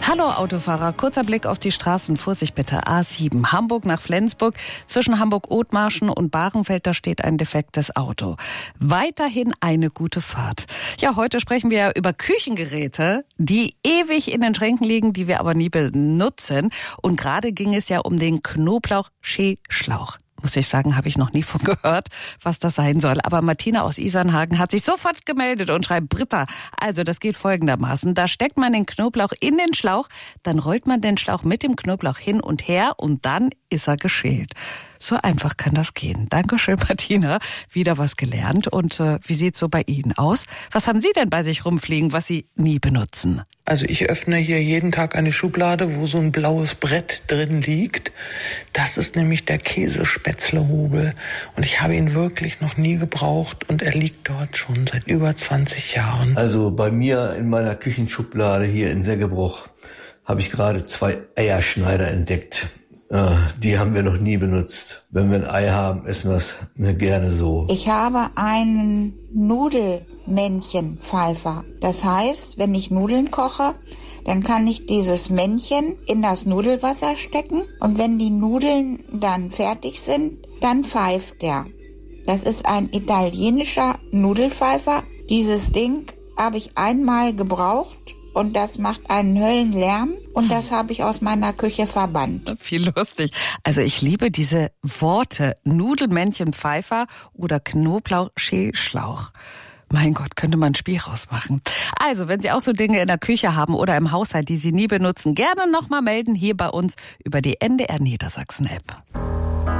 Hallo Autofahrer, kurzer Blick auf die Straßen. Vorsicht bitte, A7, Hamburg nach Flensburg. Zwischen Hamburg-Othmarschen und Bahrenfeld, da steht ein defektes Auto. Weiterhin eine gute Fahrt. Ja, heute sprechen wir über Küchengeräte, die ewig in den Schränken liegen, die wir aber nie benutzen. Und gerade ging es ja um den Knoblauch-Schälschlauch. Muss ich sagen, habe ich noch nie von gehört, was das sein soll. Aber Martina aus Isernhagen hat sich sofort gemeldet und schreibt: Britta, also das geht folgendermaßen. Da steckt man den Knoblauch in den Schlauch, dann rollt man den Schlauch mit dem Knoblauch hin und her und dann ist er geschält. So einfach kann das gehen. Dankeschön, Martina. Wieder was gelernt. Und wie sieht's so bei Ihnen aus? Was haben Sie denn bei sich rumfliegen, was Sie nie benutzen? Also ich öffne hier jeden Tag eine Schublade, wo so ein blaues Brett drin liegt. Das ist nämlich der Käsespätzlehobel. Und ich habe ihn wirklich noch nie gebraucht und er liegt dort schon seit über 20 Jahren. Also bei mir in meiner Küchenschublade hier in Seggebruch habe ich gerade 2 Eierschneider entdeckt. Die haben wir noch nie benutzt. Wenn wir ein Ei haben, essen wir es gerne so. Ich habe einen Nudelmännchenpfeifer. Das heißt, wenn ich Nudeln koche, dann kann ich dieses Männchen in das Nudelwasser stecken und wenn die Nudeln dann fertig sind, dann pfeift der. Das ist ein italienischer Nudelpfeifer. Dieses Ding habe ich einmal gebraucht. Und das macht einen Höllenlärm und das habe ich aus meiner Küche verbannt. Wie lustig. Also ich liebe diese Worte Nudelmännchenpfeifer oder Knoblauch-Schälschlauch. Mein Gott, könnte man ein Spiel rausmachen. Also, wenn Sie auch so Dinge in der Küche haben oder im Haushalt, die Sie nie benutzen, gerne nochmal melden hier bei uns über die NDR Niedersachsen App.